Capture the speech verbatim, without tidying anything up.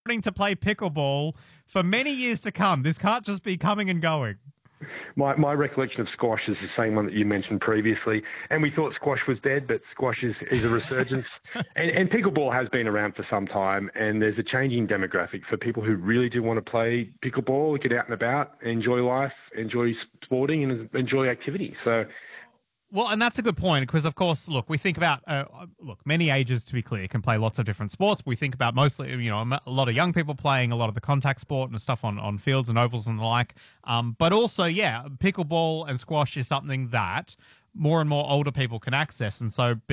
wanting to play pickleball for many years to come. This can't just be coming and going. My my recollection of squash is the same one that you mentioned previously, and we thought squash was dead, but squash is, is a resurgence. and, and pickleball has been around for some time, and there's a changing demographic for people who really do want to play pickleball, get out and about, enjoy life, enjoy sporting, and enjoy activity. So. Well, and that's a good point because, of course, look, we think about, uh, look, many ages, to be clear, can play lots of different sports. We think about mostly, you know, a lot of young people playing a lot of the contact sport and stuff on, on fields and ovals and the like. Um, but also, yeah, pickleball and squash is something that more and more older people can access. And so